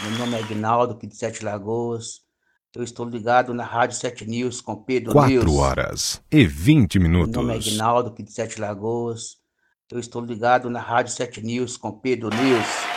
Meu nome é Aguinaldo, aqui de Sete Lagoas. Eu estou ligado na Rádio 7 News com Pedro 4 News. horas e 20 Meu nome é minutos. Aguinaldo, aqui de Sete Lagoas. Eu estou ligado na Rádio 7 News com Pedro News.